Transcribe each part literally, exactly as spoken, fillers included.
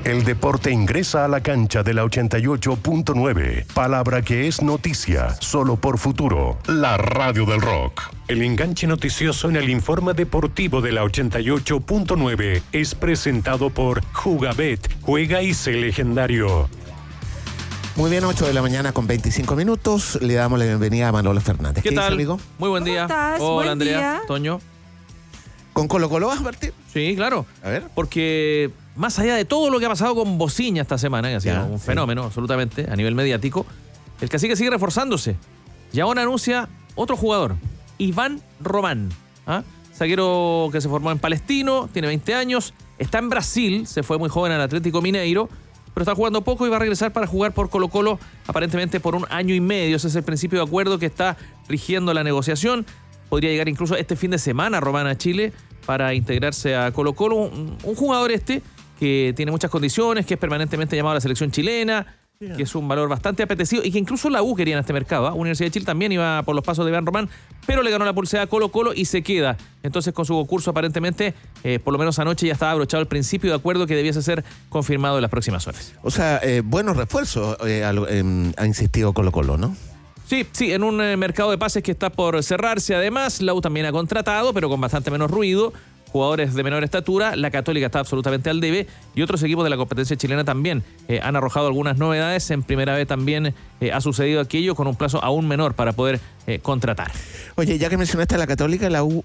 El deporte ingresa a la cancha de la ochenta y ocho punto nueve. Palabra que es noticia, solo por Futuro, la radio del rock. El enganche noticioso en el informe deportivo de la ochenta y ocho punto nueve es presentado por Jugabet. Juega y sé legendario. Muy bien, ocho de la mañana con veinticinco minutos. Le damos la bienvenida a Manolo Fernández. ¿Qué, ¿Qué tal, dice, amigo? Muy buen día. ¿Cómo estás? Hola, Buen Andrea, día. Toño. ¿Con Colo Colo vas a partir? Sí, claro. A ver. Porque más allá de todo lo que ha pasado con Bociña esta semana, que ha sido Ya, un sí. fenómeno absolutamente a nivel mediático, el cacique sigue reforzándose. Y ahora anuncia otro jugador, Iván Román. ¿Ah? Zaguero que se formó en Palestino, tiene veinte años, está en Brasil, se fue muy joven al Atlético Mineiro, pero está jugando poco y va a regresar para jugar por Colo Colo aparentemente por un año y medio. Ese es el principio de acuerdo que está rigiendo la negociación. Podría llegar incluso este fin de semana Román a Chile para integrarse a Colo Colo. Un, un jugador este que tiene muchas condiciones, que es permanentemente llamado a la selección chilena, yeah. que es un valor bastante apetecido y que incluso la U quería en este mercado. ¿eh? Universidad de Chile también iba por los pasos de Iván Román, pero le ganó la pulsera a Colo Colo y se queda. Entonces con su concurso aparentemente, eh, por lo menos anoche ya estaba abrochado el principio de acuerdo que debiese ser confirmado en las próximas horas. O sea, eh, buenos refuerzos eh, ha, eh, ha insistido Colo Colo, ¿no? Sí, sí, en un eh, mercado de pases que está por cerrarse. Además, la U también ha contratado, pero con bastante menos ruido, jugadores de menor estatura. La Católica está absolutamente al debe y otros equipos de la competencia chilena también eh, han arrojado algunas novedades. En primera vez también eh, ha sucedido aquello con un plazo aún menor para poder eh, contratar. Oye, ya que mencionaste a la Católica, la U,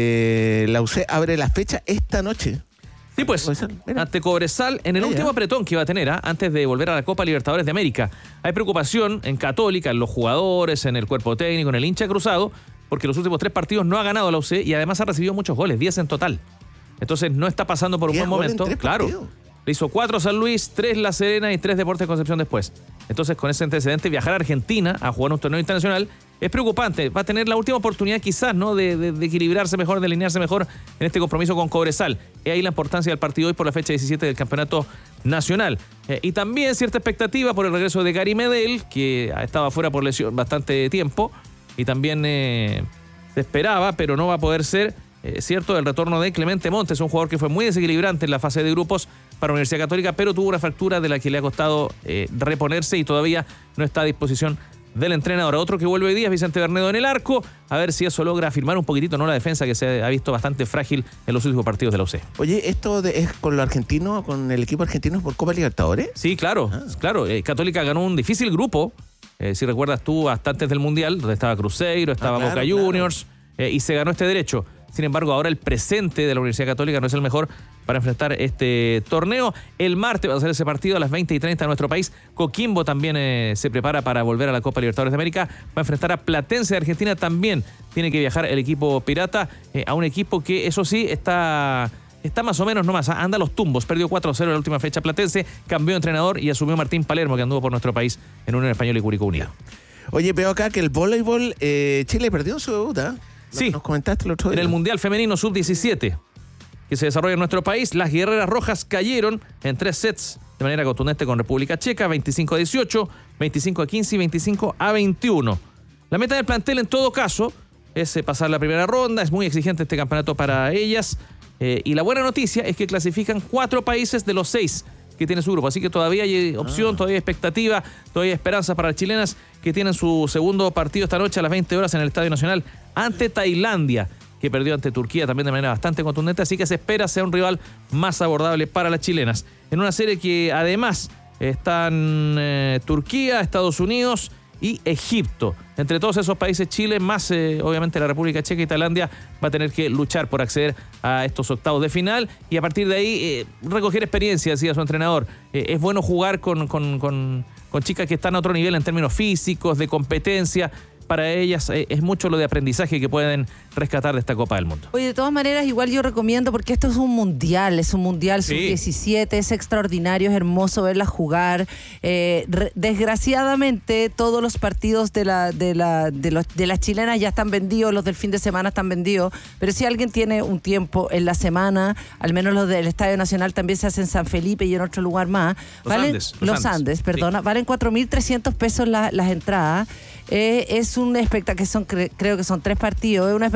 eh, la U C abre la fecha esta noche. Sí, pues, ante Cobresal, en el Ah, último ya. apretón que iba a tener, ¿eh? antes de volver a la Copa Libertadores de América. Hay preocupación en Católica, en los jugadores, en el cuerpo técnico, en el hincha cruzado, porque los últimos tres partidos no ha ganado la U C y además ha recibido muchos goles, diez en total. Entonces no está pasando por un diez buen goles en momento. tres Claro. partidos. Le hizo cuatro San Luis, tres La Serena y tres Deportes Concepción después. Entonces, con ese antecedente, viajar a Argentina a jugar un torneo internacional es preocupante. Va a tener la última oportunidad quizás, ¿no? De, de, de equilibrarse mejor, de alinearse mejor en este compromiso con Cobresal. Es ahí la importancia del partido hoy por la fecha diecisiete del Campeonato Nacional. Eh, y también cierta expectativa por el regreso de Gary Medel, que estaba fuera por lesión bastante tiempo. Y también eh, se esperaba, pero no va a poder ser, eh, cierto, el retorno de Clemente Montes, un jugador que fue muy desequilibrante en la fase de grupos para Universidad Católica, pero tuvo una fractura de la que le ha costado eh, reponerse y todavía no está a disposición del entrenador. Otro que vuelve hoy día es Vicente Bernedo en el arco, a ver si eso logra afirmar un poquitito, ¿no?, la defensa que se ha visto bastante frágil en los últimos partidos de la U C. Oye, ¿esto de, es con los argentinos, con el equipo argentino por Copa Libertadores? Sí, claro, Ah. claro. Eh, Católica ganó un difícil grupo, eh, si recuerdas tú, hasta antes del Mundial, donde estaba Cruzeiro, estaba Ah, claro, Boca claro. Juniors, eh, y se ganó este derecho. Sin embargo, ahora el presente de la Universidad Católica no es el mejor para enfrentar este torneo. El martes va a ser ese partido a las veinte y treinta en nuestro país. Coquimbo también eh, se prepara para volver a la Copa Libertadores de América. Va a enfrentar a Platense de Argentina. También tiene que viajar el equipo pirata eh, a un equipo que, eso sí, está... Está más o menos nomás, anda a los tumbos. Perdió cuatro a cero en la última fecha Platense, cambió de entrenador y asumió Martín Palermo, que anduvo por nuestro país en Unión Española y Curicó Unido. Oye, veo acá que el voleibol, eh, Chile perdió su debut, ¿eh? Sí. Nos comentaste el otro En día. el Mundial Femenino sub diecisiete que se desarrolla en nuestro país, las Guerreras Rojas cayeron en tres sets de manera contundente con República Checa, veinticinco a dieciocho, veinticinco a quince y veinticinco a veintiuno. La meta del plantel en todo caso es eh, pasar la primera ronda, es muy exigente este campeonato para ellas, eh, y la buena noticia es que clasifican cuatro países de los seis que tiene su grupo, así que todavía hay opción, todavía hay expectativa, todavía hay esperanza para las chilenas que tienen su segundo partido esta noche a las veinte horas en el Estadio Nacional ante Tailandia, que perdió ante Turquía también de manera bastante contundente, así que se espera sea un rival más abordable para las chilenas. En una serie que además están eh, Turquía, Estados Unidos y Egipto. Entre todos esos países, Chile, más eh, obviamente la República Checa y Tailandia, va a tener que luchar por acceder a estos octavos de final y a partir de ahí eh, recoger experiencia, decía su entrenador. Eh, es bueno jugar con, con, con, con chicas que están a otro nivel en términos físicos, de competencia. Para ellas eh, es mucho lo de aprendizaje que pueden rescatar de esta Copa del Mundo. Oye, de todas maneras, igual yo recomiendo, porque esto es un mundial, es un mundial Sí. sub diecisiete, es extraordinario, es hermoso verlas jugar. Eh, re- desgraciadamente, todos los partidos de, la, de, la, de, los, de las chilenas ya están vendidos, los del fin de semana están vendidos, pero si alguien tiene un tiempo en la semana, al menos los del Estadio Nacional también se hacen en San Felipe y en otro lugar más. Los valen, Andes, los Los Andes, Andes, perdona, sí. valen cuatro mil trescientos pesos la, las entradas. Eh, es un espectáculo que son, cre- creo que son tres partidos, es un espectáculo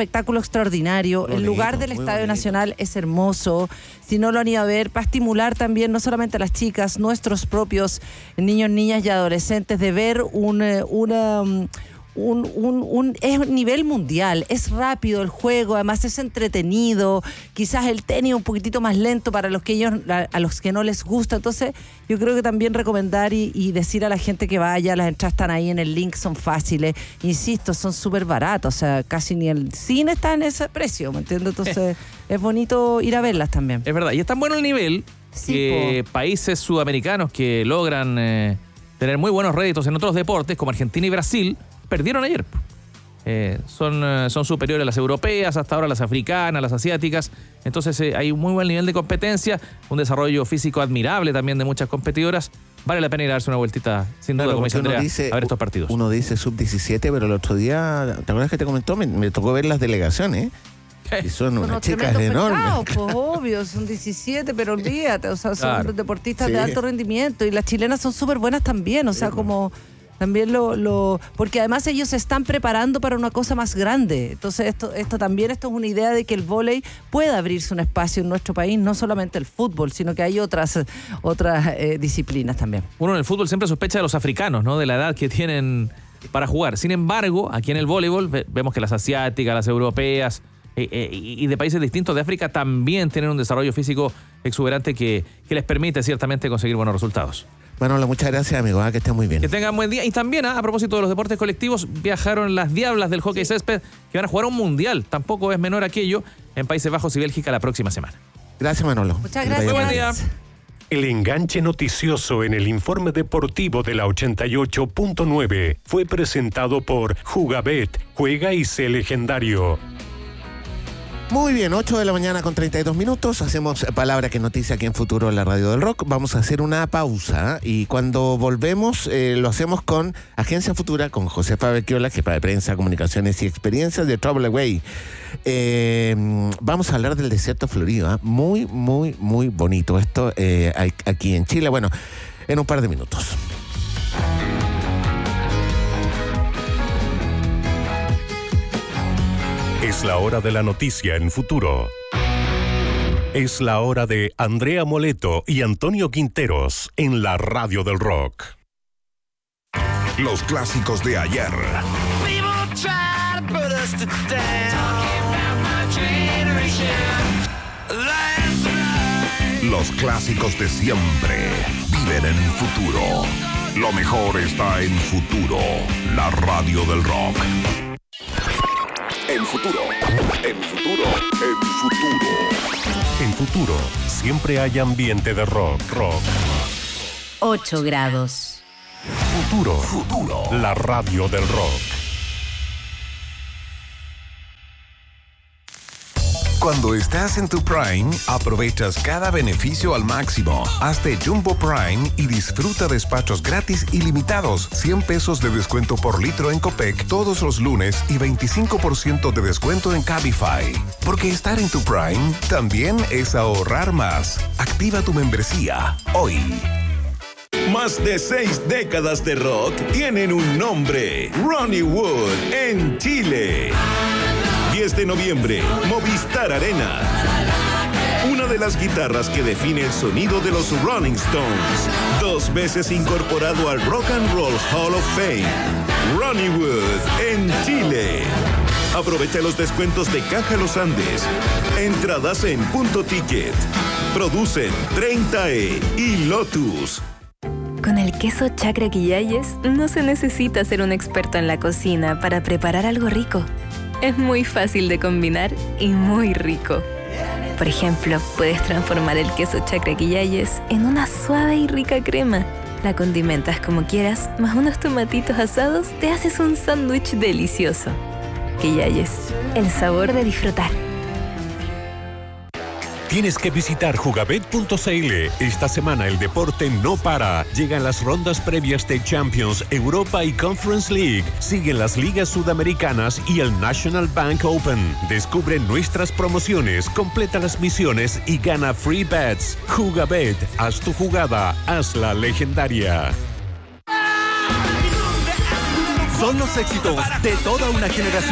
espectáculo extraordinario. Bonito, el lugar del muy Estadio bonito. Nacional es hermoso. Si no lo han ido a ver, para estimular también no solamente a las chicas, nuestros propios niños, niñas y adolescentes, de ver un, eh, una... um, Un, un, un, es un nivel mundial, es rápido el juego, además es entretenido, quizás el tenis un poquitito más lento para los que ellos, a, a los que no les gusta. Entonces yo creo que también recomendar y, y decir a la gente que vaya, las entradas están ahí en el link, son fáciles, insisto, son súper baratos, o sea, casi ni el cine está en ese precio, ¿me entiendes? Entonces es bonito ir a verlas también. Es verdad, y es tan bueno el nivel Sí, que países sudamericanos que logran eh, tener muy buenos réditos en otros deportes, como Argentina y Brasil, perdieron ayer. Eh, son, eh, son superiores a las europeas, hasta ahora las africanas, las asiáticas. Entonces eh, hay un muy buen nivel de competencia, un desarrollo físico admirable también de muchas competidoras. Vale la pena ir a darse una vueltita, sin duda, Claro, como dice porque uno Andrea, dice- a ver estos partidos. Uno dice sub diecisiete, pero el otro día, ¿te acuerdas que te comentó? Me, me tocó ver las delegaciones. Y son Son unas unos chicas tremendos enormes. pecados, pues obvio, son diecisiete, pero olvídate, o sea, son Claro. deportistas Sí. de alto rendimiento y las chilenas son súper buenas también, o sea, como también lo, lo... Porque además ellos se están preparando para una cosa más grande, entonces esto, esto también esto es una idea de que el vóley pueda abrirse un espacio en nuestro país, no solamente el fútbol, sino que hay otras, otras eh, disciplinas también. Uno en el fútbol siempre sospecha de los africanos, ¿no? De la edad que tienen para jugar. Sin embargo, aquí en el voleibol ve- vemos que las asiáticas, las europeas eh, eh, y de países distintos de África también tienen un desarrollo físico exuberante que, que les permite ciertamente conseguir buenos resultados. Manolo, muchas gracias, amigo. Ah, que estés muy bien. Que tengan buen día. Y también, ah, a propósito de los deportes colectivos, viajaron las Diablas del hockey césped que van a jugar un mundial. Tampoco es menor aquello en Países Bajos y Bélgica la próxima semana. Gracias, Manolo. Muchas Que gracias. vaya Muy muy buen bien. día. El enganche noticioso en el informe deportivo de la ochenta y ocho punto nueve fue presentado por Jugabet, juega y sé legendario. Muy bien, ocho de la mañana con treinta y dos minutos. Hacemos Palabra que Noticia aquí en Futuro en la Radio del Rock. Vamos a hacer una pausa y cuando volvemos eh, lo hacemos con Agencia Futura, con Josefa Becchiola, jefa de prensa, comunicaciones y experiencias de Travel Away. Eh, vamos a hablar del desierto florido. ¿eh? Muy, muy, muy bonito esto eh, aquí en Chile. Bueno, en un par de minutos. Es la hora de la noticia en Futuro. Es la hora de Andrea Moleto y Antonio Quinteros en la Radio del Rock. Los clásicos de ayer. Los clásicos de siempre viven en Futuro. Lo mejor está en Futuro, la radio del rock. En Futuro, en Futuro, en Futuro. En Futuro siempre hay ambiente de rock, rock. ocho grados. Futuro, Futuro. la radio del rock. Cuando estás en tu Prime, aprovechas cada beneficio al máximo. Hazte Jumbo Prime y disfruta despachos gratis ilimitados. cien pesos de descuento por litro en Copec todos los lunes y veinticinco por ciento de descuento en Cabify. Porque estar en tu Prime también es ahorrar más. Activa tu membresía hoy. Más de seis décadas de rock tienen un nombre: Ronnie Wood en Chile. diez de noviembre, Movistar Arena. Una de las guitarras que define el sonido de los Rolling Stones. Dos veces incorporado al Rock and Roll Hall of Fame. Ronnie Wood en Chile. Aprovecha los descuentos de Caja Los Andes. Entradas en Punto Ticket. Producen treinta E y Lotus. Con el queso Chacra Quillayes no se necesita ser un experto en la cocina para preparar algo rico. Es muy fácil de combinar y muy rico. Por ejemplo, puedes transformar el queso Chacra Quillayes en una suave y rica crema. La condimentas como quieras, más unos tomatitos asados, te haces un sándwich delicioso. Quillayes, el sabor de disfrutar. Tienes que visitar jugabet punto c l. Esta semana el deporte no para. Llegan las rondas previas de Champions, Europa y Conference League. Siguen las ligas sudamericanas y el National Bank Open. Descubre nuestras promociones, completa las misiones y gana free bets. Jugabet, haz tu jugada, hazla legendaria. Son los éxitos de toda una generación.